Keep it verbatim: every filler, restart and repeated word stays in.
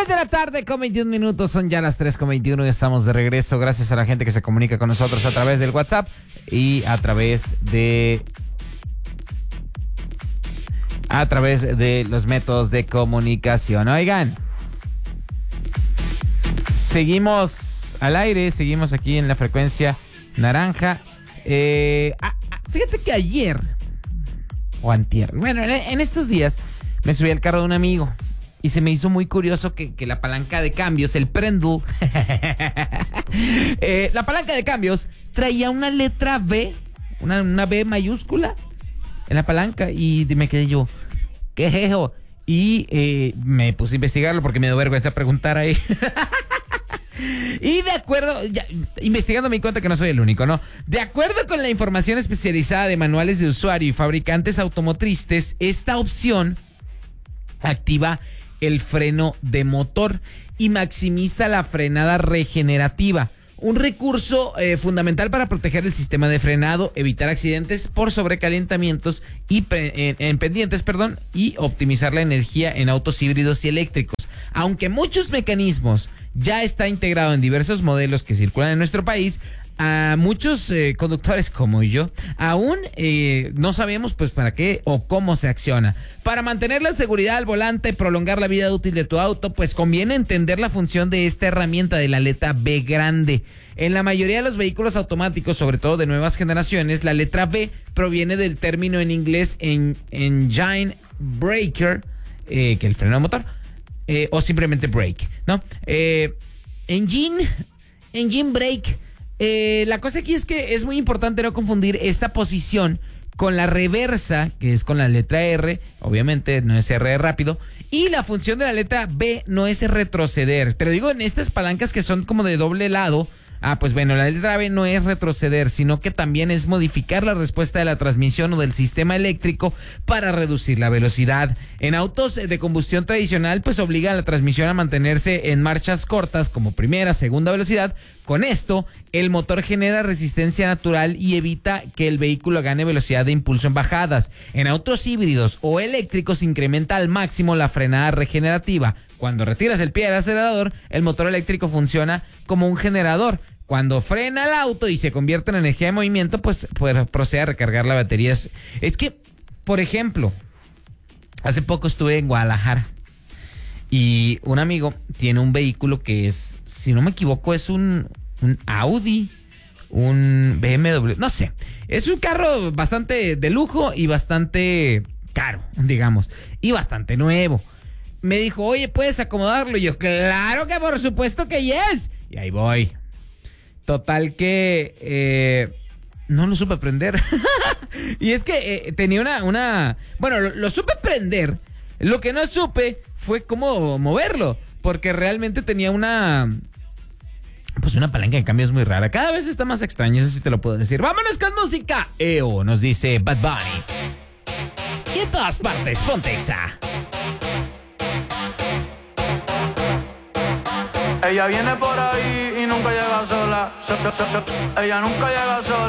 tres de la tarde con veintiún minutos, son ya las tres con veintiuno y estamos de regreso. Gracias a la gente que se comunica con nosotros a través del WhatsApp y a través de... a través de los métodos de comunicación. Oigan, seguimos al aire, seguimos aquí en la frecuencia naranja. Eh, ah, ah, fíjate que ayer, o antier, bueno, en, en estos días, me subí al carro de un amigo y se me hizo muy curioso que, que la palanca de cambios, el prendul, eh, la palanca de cambios traía una letra V, una, una B mayúscula en la palanca, y me quedé yo, ¿qué es eso? Y eh, me puse a investigarlo porque me dio vergüenza preguntar ahí. Y de acuerdo, ya, investigando me di cuenta que no soy el único, ¿no? De acuerdo con la información especializada de manuales de usuario y fabricantes automotrices, esta opción activa el freno de motor y maximiza la frenada regenerativa. Un recurso eh, fundamental para proteger el sistema de frenado, evitar accidentes por sobrecalentamientos y pe- en, en pendientes, perdón, y optimizar la energía en autos híbridos y eléctricos. Aunque muchos mecanismos ya está integrado en diversos modelos que circulan en nuestro país, a muchos eh, conductores como yo aún eh, no sabemos pues para qué o cómo se acciona. Para mantener la seguridad al volante y prolongar la vida útil de tu auto, pues conviene entender la función de esta herramienta de la letra B grande. En la mayoría de los vehículos automáticos, sobre todo de nuevas generaciones, la letra B proviene del término en inglés en engine breaker, eh, que el freno de motor, eh, o simplemente brake, ¿no? Eh, engine, engine brake. Eh, la cosa aquí es que es muy importante no confundir esta posición con la reversa, que es con la letra R, obviamente no es R rápido, y la función de la letra B no es retroceder. Te lo digo en estas palancas que son como de doble lado. Ah, pues bueno, la letra B no es retroceder, sino que también es modificar la respuesta de la transmisión o del sistema eléctrico para reducir la velocidad. En autos de combustión tradicional, pues obliga a la transmisión a mantenerse en marchas cortas como primera, segunda velocidad. Con esto, el motor genera resistencia natural y evita que el vehículo gane velocidad de impulso en bajadas. En autos híbridos o eléctricos incrementa al máximo la frenada regenerativa. Cuando retiras el pie del acelerador, el motor eléctrico funciona como un generador. Cuando frena el auto y se convierte en energía de movimiento, pues, pues procede a recargar la batería. Es, es que, por ejemplo, hace poco estuve en Guadalajara y un amigo tiene un vehículo que es, si no me equivoco, es un, un Audi, un B M W, no sé. Es un carro bastante de lujo y bastante caro, digamos, y bastante nuevo. Me dijo, oye, ¿puedes acomodarlo? Y yo, claro que por supuesto que yes. Y ahí voy. Total que eh, no lo supe prender. Y es que eh, tenía una, una... Bueno, lo, lo supe prender. Lo que no supe fue cómo moverlo. Porque realmente tenía una... Pues una palanca de cambios muy rara. Cada vez está más extraño, eso sí te lo puedo decir. ¡Vámonos con música! E O nos dice Bad Bunny. Y en todas partes, ponte Exa. Ella viene por ahí y nunca llega sola. Ella nunca llega sola.